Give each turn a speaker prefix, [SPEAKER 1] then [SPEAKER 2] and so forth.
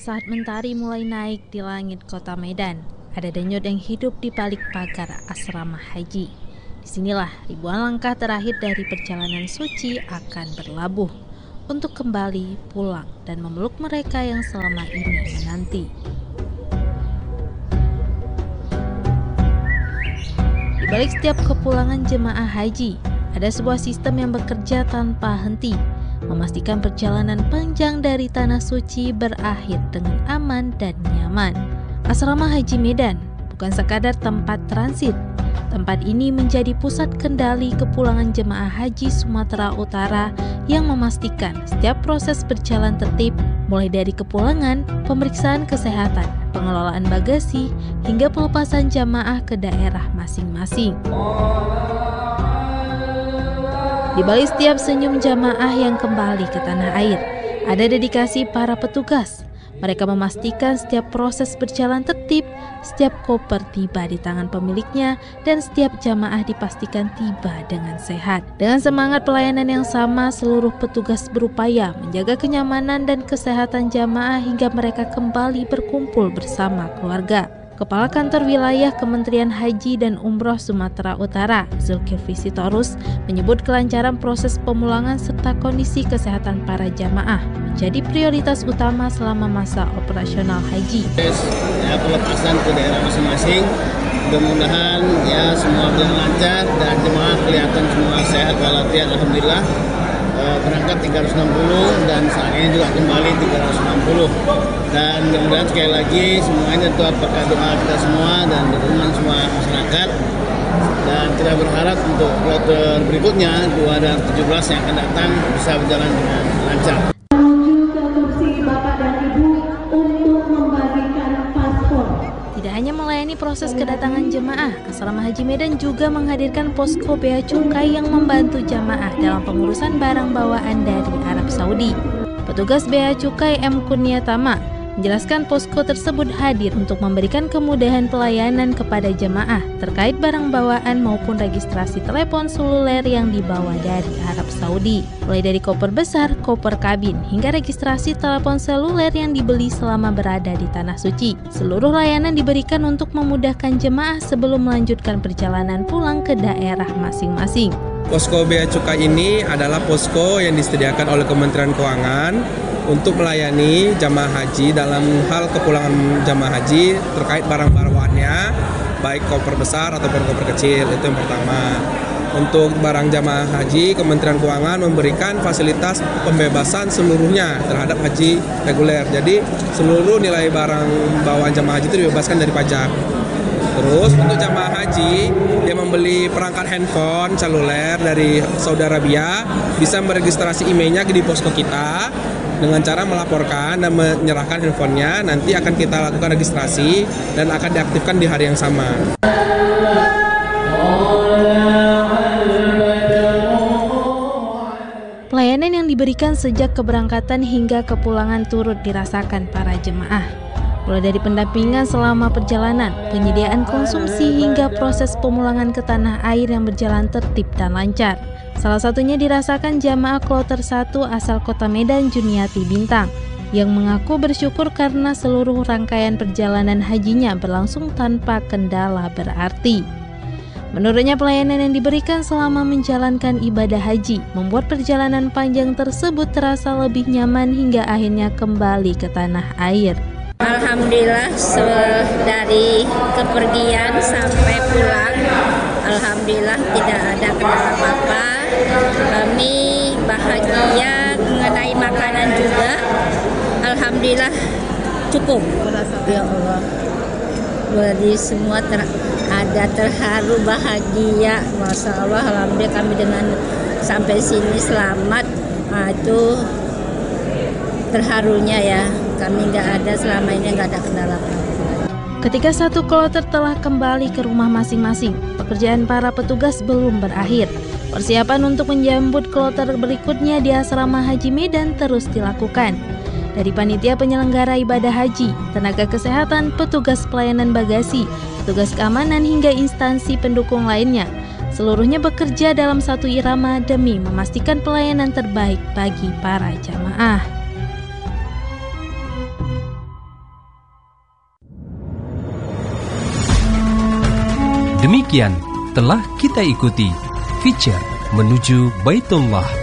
[SPEAKER 1] saat mentari mulai naik di langit kota Medan, ada denyut yang hidup di balik pagar asrama haji. Disinilah ribuan langkah terakhir dari perjalanan suci akan berlabuh untuk kembali pulang dan memeluk mereka yang selama ini menanti. Di balik setiap kepulangan jemaah haji, ada sebuah sistem yang bekerja tanpa henti, memastikan perjalanan panjang dari tanah suci berakhir dengan aman dan nyaman. Asrama Haji Medan bukan sekadar tempat transit. Tempat ini menjadi pusat kendali kepulangan jemaah haji Sumatera Utara yang memastikan setiap proses berjalan tertib, mulai dari kepulangan, pemeriksaan kesehatan, pengelolaan bagasi, hingga pelepasan jamaah ke daerah masing-masing. Di balik setiap senyum jamaah yang kembali ke tanah air, ada dedikasi para petugas. Mereka memastikan setiap proses berjalan tertib, setiap koper tiba di tangan pemiliknya, dan setiap jamaah dipastikan tiba dengan sehat. Dengan semangat pelayanan yang sama, seluruh petugas berupaya menjaga kenyamanan dan kesehatan jamaah hingga mereka kembali berkumpul bersama keluarga. Kepala Kantor Wilayah Kementerian Haji dan Umroh Sumatera Utara, Zulkifli Sitorus, menyebut kelancaran proses pemulangan serta kondisi kesehatan para jamaah menjadi prioritas utama selama masa operasional haji.
[SPEAKER 2] Pelepasan ke daerah masing-masing, mudah-mudahan ya semua berjalan lancar dan jemaah kelihatan semua sehat walafiat, alhamdulillah. Berangkat 360 dan saat ini juga kembali 360, dan mudah-mudahan sekali lagi semuanya itu apakah doa kita semua dan dukungan semua masyarakat, dan kita berharap untuk kloter berikutnya 2 dan 17 yang akan datang bisa berjalan dengan lancar.
[SPEAKER 1] Tidak hanya melayani proses kedatangan jemaah, Asrama Haji Medan juga menghadirkan posko bea cukai yang membantu jemaah dalam pengurusan barang bawaan dari Arab Saudi. Petugas bea cukai M. Kurniatama menjelaskan posko tersebut hadir untuk memberikan kemudahan pelayanan kepada jemaah terkait barang bawaan maupun registrasi telepon seluler yang dibawa dari Arab Saudi. Mulai dari koper besar, koper kabin, hingga registrasi telepon seluler yang dibeli selama berada di Tanah Suci. Seluruh layanan diberikan untuk memudahkan jemaah sebelum melanjutkan perjalanan pulang ke daerah masing-masing.
[SPEAKER 3] Posko bea cukai ini adalah posko yang disediakan oleh Kementerian Keuangan untuk melayani jamaah haji dalam hal kepulangan jamaah haji terkait barang bawaannya, baik koper besar ataupun koper kecil. Itu yang pertama. Untuk barang jamaah haji, Kementerian Keuangan memberikan fasilitas pembebasan seluruhnya terhadap haji reguler. Jadi seluruh nilai barang bawaan jamaah haji itu dibebaskan dari pajak. Terus untuk jamaah haji yang membeli perangkat handphone seluler dari Saudi Arabia bisa meregistrasi emailnya di posko kita dengan cara melaporkan dan menyerahkan handphonenya. Nanti akan kita lakukan registrasi dan akan diaktifkan di hari yang sama.
[SPEAKER 1] Pelayanan yang diberikan sejak keberangkatan hingga kepulangan turut dirasakan para jemaah. Mulai dari pendampingan selama perjalanan, penyediaan konsumsi hingga proses pemulangan ke tanah air yang berjalan tertib dan lancar. Salah satunya dirasakan jamaah kloter 1 asal kota Medan, Juniati Bintang, yang mengaku bersyukur karena seluruh rangkaian perjalanan hajinya berlangsung tanpa kendala berarti. Menurutnya, pelayanan yang diberikan selama menjalankan ibadah haji membuat perjalanan panjang tersebut terasa lebih nyaman hingga akhirnya kembali ke tanah air.
[SPEAKER 4] Alhamdulillah, dari kepergian sampai pulang, alhamdulillah tidak ada kendala apa-apa. Kami bahagia mengenai makanan juga, alhamdulillah cukup. Ya Allah, jadi semua ada terharu, bahagia, masya Allah. Alhamdulillah kami dengan sampai sini selamat, itu terharunya ya. Kami nggak ada selama ini, nggak ada kendala apa-apa.
[SPEAKER 1] Ketika satu kloter telah kembali ke rumah masing-masing, pekerjaan para petugas belum berakhir. Persiapan untuk menyambut kloter berikutnya di Asrama Haji Medan terus dilakukan. Dari panitia penyelenggara ibadah haji, tenaga kesehatan, petugas pelayanan bagasi, petugas keamanan hingga instansi pendukung lainnya, seluruhnya bekerja dalam satu irama demi memastikan pelayanan terbaik bagi para jamaah.
[SPEAKER 5] Demikian telah kita ikuti feature menuju Baitullah